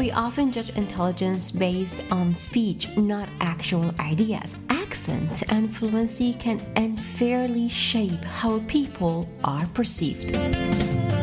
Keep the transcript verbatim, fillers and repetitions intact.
We often judge intelligence based on speech, not actual ideas. Accent and fluency can unfairly shape how people are perceived.